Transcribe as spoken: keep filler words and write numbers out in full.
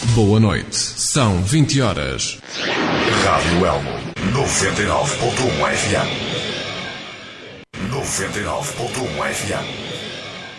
Boa noite. São vinte horas. Rádio Elmo noventa e nove ponto um F M. noventa e nove ponto um F M.